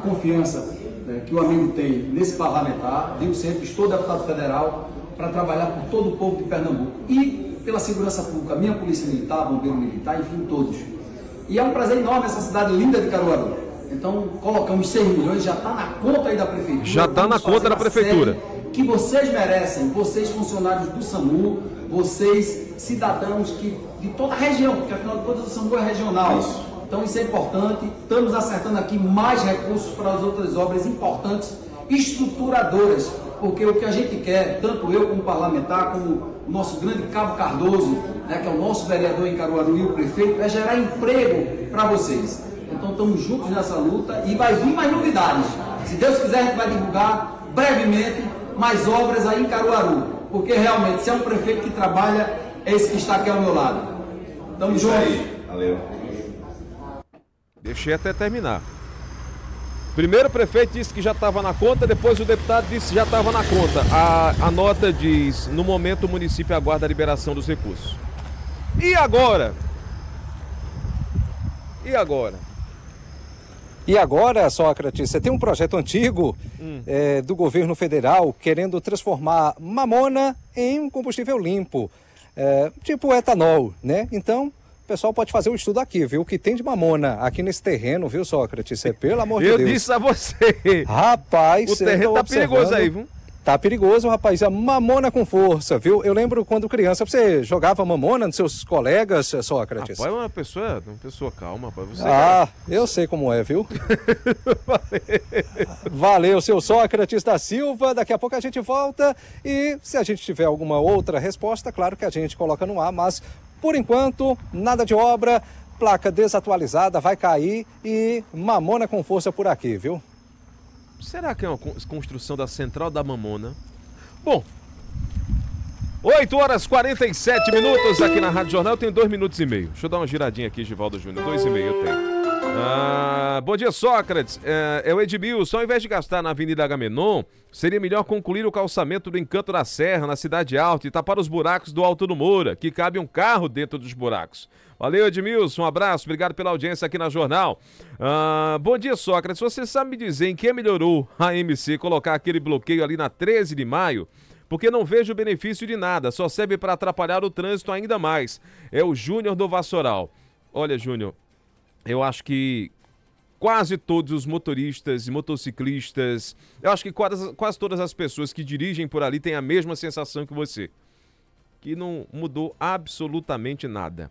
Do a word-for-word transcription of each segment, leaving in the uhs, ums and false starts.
confiança é, que o amigo tem nesse parlamentar. Digo sempre, estou deputado federal para trabalhar por todo o povo de Pernambuco e pela segurança pública, minha polícia militar, bombeiro militar, enfim, todos. E é um prazer enorme essa cidade linda de Caruaru. Então, colocamos seis milhões, já está na conta aí da prefeitura. Já está na conta da prefeitura. Que vocês merecem, vocês funcionários do SAMU, vocês cidadãos que, de toda a região, porque afinal de contas o SAMU é regional. Isso. Então isso é importante. Estamos acertando aqui mais recursos para as outras obras importantes, estruturadoras, porque o que a gente quer, tanto eu como parlamentar, como o nosso grande Cabo Cardoso, né, que é o nosso vereador em Caruaru e o prefeito, é gerar emprego para vocês. Então estamos juntos nessa luta e vai vir mais novidades. Se Deus quiser, a gente vai divulgar brevemente mais obras aí em Caruaru, porque realmente, se é um prefeito que trabalha, é esse que está aqui ao meu lado. Tamo junto. Valeu. Deixei até terminar. Primeiro o prefeito disse que já estava na conta, depois o deputado disse que já estava na conta. A, a nota diz, no momento o município aguarda a liberação dos recursos. E agora? E agora? E agora, Sócrates, você tem um projeto antigo hum. é, do governo federal querendo transformar mamona em um combustível limpo, é, tipo etanol, né? Então, o pessoal pode fazer um estudo aqui, viu? O que tem de mamona aqui nesse terreno, viu, Sócrates? É, pelo amor de Eu Deus. Eu disse a você. Rapaz, o terreno tá perigoso aí, viu? Tá perigoso, rapaz. A mamona com força, viu? Eu lembro quando criança, você jogava mamona nos seus colegas, Sócrates? Rapaz, é uma pessoa, uma pessoa calma, rapaz. Você ah, é... eu sei como é, viu? Valeu, seu Sócrates da Silva. Daqui a pouco a gente volta e se a gente tiver alguma outra resposta, claro que a gente coloca no ar, mas por enquanto, nada de obra, placa desatualizada, vai cair e mamona com força por aqui, viu? Será que é uma construção da Central da Mamona? Bom, oito horas e quarenta e sete minutos aqui na Rádio Jornal. Eu tenho dois minutos e meio. Deixa eu dar uma giradinha aqui, Givaldo Júnior. Dois e meio eu tenho. Ah, bom dia, Sócrates. É, é o Edmilson. Ao invés de gastar na Avenida Agamenon, seria melhor concluir o calçamento do Encanto da Serra, na Cidade Alta, e tapar os buracos do Alto do Moura, que cabe um carro dentro dos buracos. Valeu, Edmilson, um abraço, obrigado pela audiência aqui na Jornal. Ah, bom dia, Sócrates, você sabe me dizer em que melhorou a M C colocar aquele bloqueio ali na treze de maio? Porque não vejo benefício de nada, só serve para atrapalhar o trânsito ainda mais. É o Júnior do Vassoural. Olha, Júnior, eu acho que quase todos os motoristas e motociclistas, eu acho que quase, quase todas as pessoas que dirigem por ali têm a mesma sensação que você, que não mudou absolutamente nada.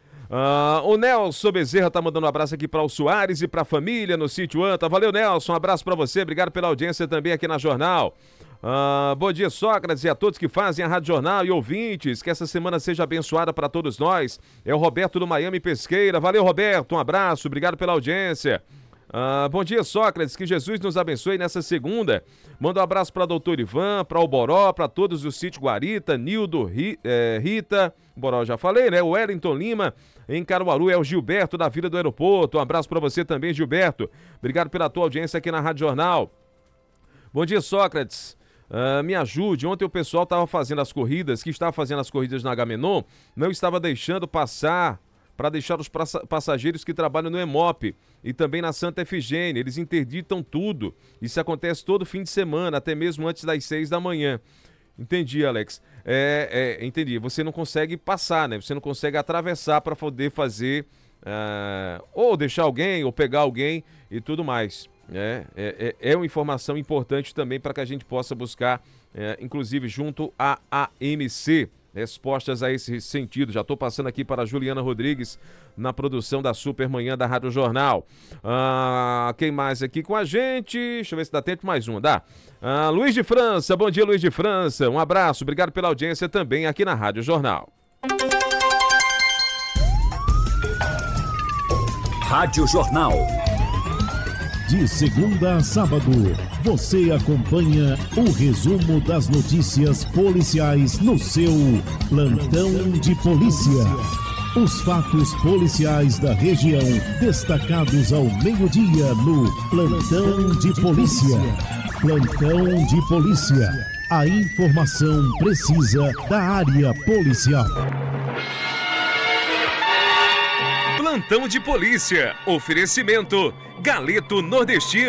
Uh, o Nelson Bezerra tá mandando um abraço aqui para o Soares e para a família no sítio Anta. Valeu, Nelson, um abraço para você, obrigado pela audiência também aqui na Jornal. Uh, bom dia, Sócrates, e a todos que fazem a Rádio Jornal e ouvintes, que essa semana seja abençoada para todos nós. É o Roberto do Miami Pesqueira. Valeu, Roberto, um abraço, obrigado pela audiência. Uh, bom dia, Sócrates, que Jesus nos abençoe nessa segunda. Manda um abraço para doutor Ivan, para o Boró, para todos do sítio Guarita, Nildo, Ri, é, Rita, Boró já falei, né? O Wellington Lima, em Caruaru, é o Gilberto da Vila do Aeroporto. Um abraço para você também, Gilberto. Obrigado pela tua audiência aqui na Rádio Jornal. Bom dia, Sócrates. Uh, me ajude, ontem o pessoal estava fazendo as corridas, que estava fazendo as corridas na Agamenon, não estava deixando passar para deixar os passageiros que trabalham no EMOP e também na Santa Efigênia. Eles interditam tudo. Isso acontece todo fim de semana, até mesmo antes das seis da manhã. Entendi, Alex. É, é, entendi. Você não consegue passar, né? Você não consegue atravessar para poder fazer uh, ou deixar alguém, ou pegar alguém e tudo mais. É, é, é uma informação importante também para que a gente possa buscar, é, inclusive junto à A M C, respostas a esse sentido. Já estou passando aqui para a Juliana Rodrigues na produção da Supermanhã da Rádio Jornal. Ah, quem mais aqui com a gente? Deixa eu ver se dá tempo mais uma. Dá. Ah, Luiz de França. Bom dia, Luiz de França. Um abraço. Obrigado pela audiência também aqui na Rádio Jornal. Rádio Jornal. De segunda a sábado, você acompanha o resumo das notícias policiais no seu Plantão de Polícia. Os fatos policiais da região, destacados ao meio-dia no Plantão de Polícia. Plantão de Polícia. A informação precisa da área policial. Plantão de Polícia. Oferecimento Galeto Nordestino.